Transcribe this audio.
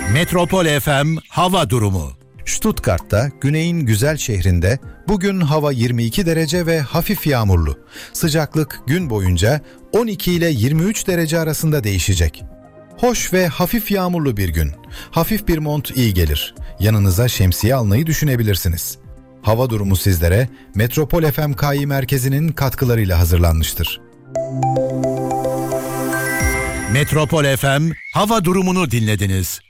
Metropol FM hava durumu. Stuttgart'ta, güneyin güzel şehrinde bugün hava 22 derece ve hafif yağmurlu. Sıcaklık gün boyunca 12 ile 23 derece arasında değişecek. Hoş ve hafif yağmurlu bir gün. Hafif bir mont iyi gelir. Yanınıza şemsiye almayı düşünebilirsiniz. Hava durumu sizlere Metropol FM KI merkezinin katkılarıyla hazırlanmıştır. Metropol FM hava durumunu dinlediniz.